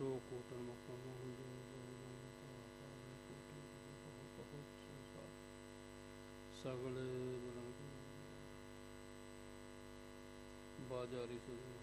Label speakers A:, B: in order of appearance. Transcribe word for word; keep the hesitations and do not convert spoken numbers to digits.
A: ਸੋ cotton ਮਕਮ ਜੋ ਬਹੁਤ ਸੰਸਾਰ ਸਗਲੇ ਬਲੰਗ ਬਾਜਾਰੀ ਸੁਧ